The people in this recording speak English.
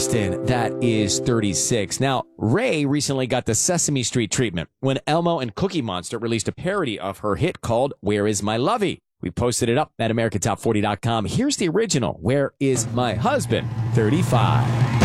That is 36. Now, Ray recently got the Sesame Street treatment when Elmo and Cookie Monster released a parody of her hit called Where Is My Lovey? We posted it up at AmericanTop40.com. Here's the original, Where Is My Husband? 35.